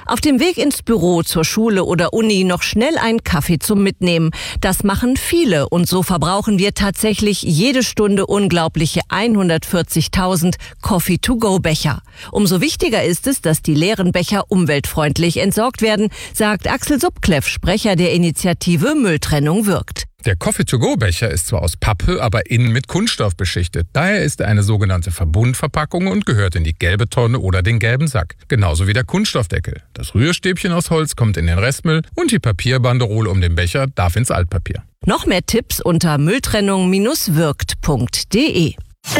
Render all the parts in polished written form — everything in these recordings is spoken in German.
Auf dem Weg ins Büro, zur Schule oder Uni noch schnell einen Kaffee zum Mitnehmen. Das machen viele und so verbrauchen wir tatsächlich jede Stunde unglaubliche 140.000 Coffee-to-go-Becher. Umso wichtiger ist es, dass die leeren Becher umweltfreundlich entsorgt werden, sagt Axel Subkleff, Sprecher der Initiative Mülltrennung wirkt. Der Coffee-to-go-Becher ist zwar aus Pappe, aber innen mit Kunststoff beschichtet. Daher ist er eine sogenannte Verbundverpackung und gehört in die gelbe Tonne oder den gelben Sack. Genauso wie der Kunststoffdeckel. Das Rührstäbchen aus Holz kommt in den Restmüll und die Papierbanderole um den Becher darf ins Altpapier. Noch mehr Tipps unter mülltrennung-wirkt.de.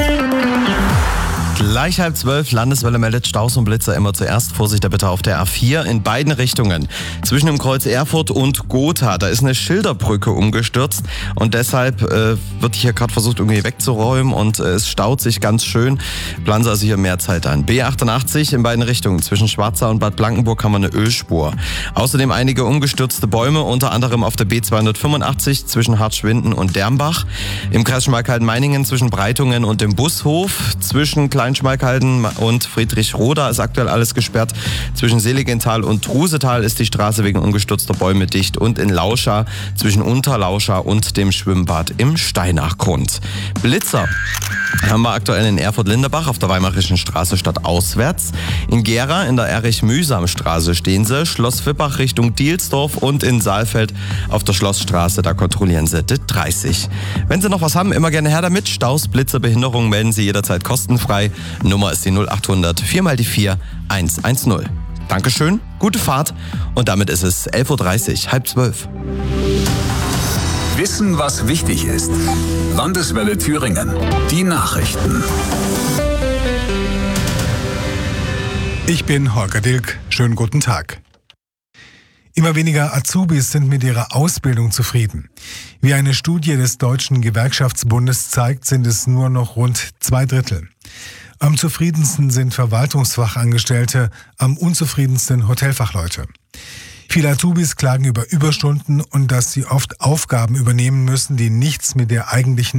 Gleich 11:30, Landeswelle meldet Staus und Blitzer immer zuerst. Vorsicht bitte auf der A4 in beiden Richtungen. Zwischen dem Kreuz Erfurt und Gotha, da ist eine Schilderbrücke umgestürzt und deshalb wird hier gerade versucht irgendwie wegzuräumen und es staut sich ganz schön. Planen Sie also hier mehr Zeit ein. B88 in beiden Richtungen. Zwischen Schwarzau und Bad Blankenburg haben wir eine Ölspur. Außerdem einige umgestürzte Bäume, unter anderem auf der B285 zwischen Hartschwinden und Dermbach. Im Kreis Schmalkalden-Meiningen zwischen Breitungen und dem Bushof. Zwischen Schmalkalden und Friedrichroda ist aktuell alles gesperrt. Zwischen Seligenthal und Trusetal ist die Straße wegen umgestürzter Bäume dicht. Und in Lauscha zwischen Unterlauscha und dem Schwimmbad im Steinachgrund. Blitzer haben wir aktuell in Erfurt-Linderbach auf der Weimarischen Straße stadtauswärts. In Gera in der Erich-Mühsam-Straße stehen sie. Schloss Wippach Richtung Dielsdorf und in Saalfeld auf der Schlossstraße, da kontrollieren sie die 30. Wenn Sie noch was haben, immer gerne her damit. Staus, Blitze, Behinderungen melden Sie jederzeit kostenfrei. Nummer ist die 0800 4x4 110. Dankeschön, gute Fahrt und damit ist es 11:30 Uhr, 11:30. Wissen, was wichtig ist. Landeswelle Thüringen. Die Nachrichten. Ich bin Holger Dilk. Schönen guten Tag. Immer weniger Azubis sind mit ihrer Ausbildung zufrieden. Wie eine Studie des Deutschen Gewerkschaftsbundes zeigt, sind es nur noch rund 2/3. Am zufriedensten sind Verwaltungsfachangestellte, am unzufriedensten Hotelfachleute. Viele Azubis klagen über Überstunden und dass sie oft Aufgaben übernehmen müssen, die nichts mit der eigentlichen